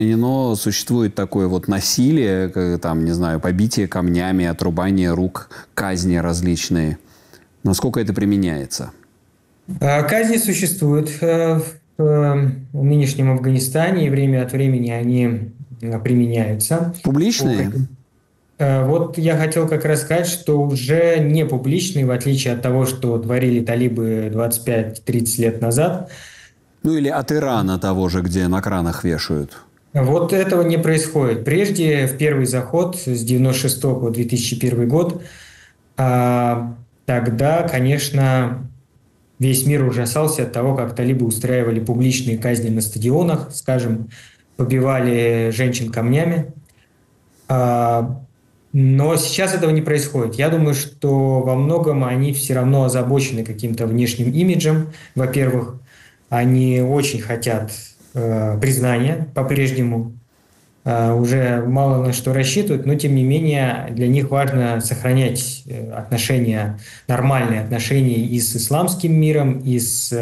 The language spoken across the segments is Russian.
Но существует такое вот насилие, там, не знаю, побитие камнями, отрубание рук, казни различные. Насколько это применяется? Казни существуют в нынешнем Афганистане, и время от времени они применяются. Публичные? Вот я хотел как раз сказать, что уже не публичные, в отличие от того, что творили талибы 25-30 лет назад. Ну или от Ирана того же, где на кранах вешают. Вот этого не происходит. Прежде, в первый заход с 96 по 2001 год, тогда, конечно, весь мир ужасался от того, как талибы устраивали публичные казни на стадионах, скажем, побивали женщин камнями. Но сейчас этого не происходит. Я думаю, что во многом они все равно озабочены каким-то внешним имиджем. Во-первых, они очень хотят признания по-прежнему. Уже мало на что рассчитывают, но тем не менее для них важно сохранять отношения, нормальные отношения и с исламским миром, и с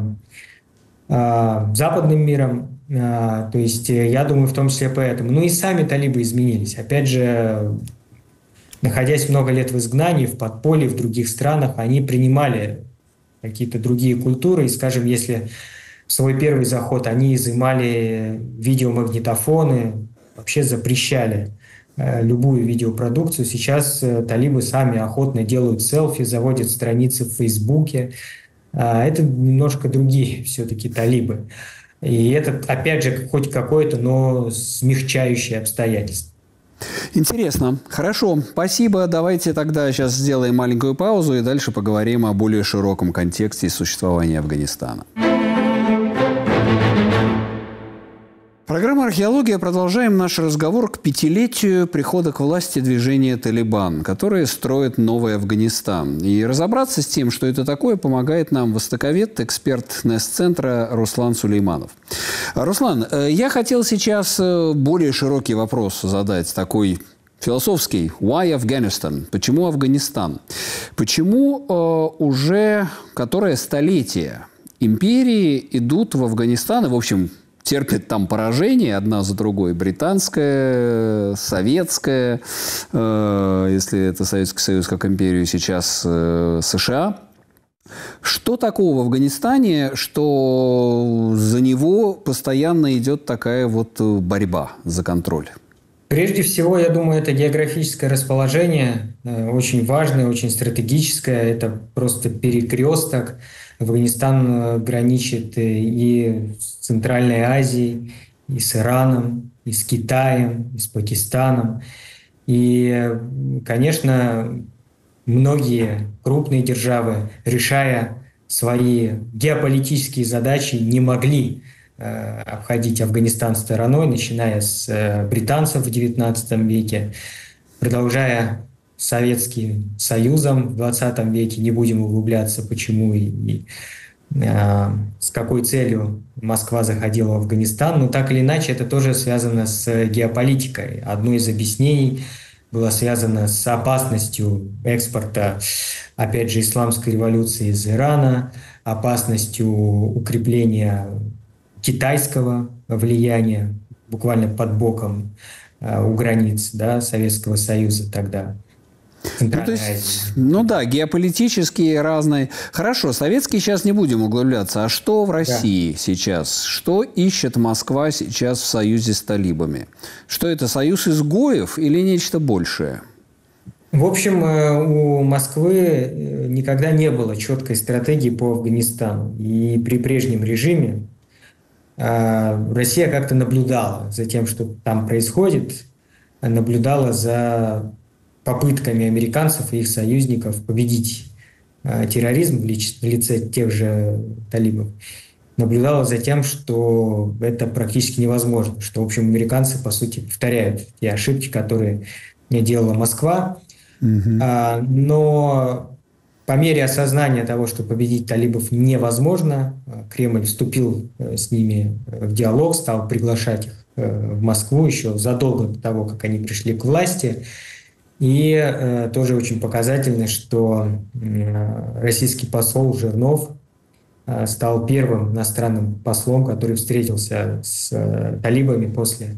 западным миром. То есть я думаю, в том числе поэтому. Ну и сами талибы изменились. Опять же, находясь много лет в изгнании, в подполье, в других странах, они принимали какие-то другие культуры. И, скажем, если в свой первый заход они изымали видеомагнитофоны, вообще запрещали любую видеопродукцию. Сейчас талибы сами охотно делают селфи, заводят страницы в Фейсбуке. Это немножко другие все-таки талибы. И это, опять же, хоть какое-то, но смягчающее обстоятельство. Интересно. Хорошо. Спасибо. Давайте тогда сейчас сделаем маленькую паузу и дальше поговорим о более широком контексте существования Афганистана. Программа «Археология». Продолжаем наш разговор к 5-летию прихода к власти движения «Талибан», которое строит новый Афганистан. И разобраться с тем, что это такое, помогает нам востоковед, эксперт НЕС-центра Руслан Сулейманов. Руслан, я хотел сейчас более широкий вопрос задать, такой философский. Why Afghanistan? Почему Афганистан? Почему уже которое столетие империи идут в Афганистан и, в общем, терпят там поражение одна за другой. Британская, советская, если это Советский Союз как империю, сейчас США. Что такого в Афганистане, что за него постоянно идет такая вот борьба за контроль? Прежде всего, я думаю, это географическое расположение, очень важное, очень стратегическое. Это просто перекресток. Афганистан граничит и с Центральной Азией, и с Ираном, и с Китаем, и с Пакистаном. И, конечно, многие крупные державы, решая свои геополитические задачи, не могли обходить Афганистан стороной, начиная с британцев в XIX веке, продолжая Советским Союзом в XX веке. Не будем углубляться, почему и с какой целью Москва заходила в Афганистан. Но так или иначе, это тоже связано с геополитикой. Одно из объяснений было связано с опасностью экспорта, опять же, исламской революции из Ирана, опасностью укрепления китайского влияния буквально под боком у границ, да, Советского Союза тогда. Ну, то есть, ну да, геополитические разные. Хорошо, советские сейчас не будем углубляться. А что в России сейчас? Что ищет Москва сейчас в союзе с талибами? Что это, союз изгоев или нечто большее? В общем, у Москвы никогда не было четкой стратегии по Афганистану. И при прежнем режиме Россия как-то наблюдала за тем, что там происходит, наблюдала за попытками американцев и их союзников победить терроризм в лице тех же талибов, наблюдала за тем, что это практически невозможно, что, в общем, американцы, по сути, повторяют те ошибки, которые не делала Москва. Но по мере осознания того, что победить талибов невозможно, Кремль вступил с ними в диалог, стал приглашать их в Москву еще задолго до того, как они пришли к власти. И тоже очень показательно, что российский посол Жирнов стал первым иностранным послом, который встретился с талибами после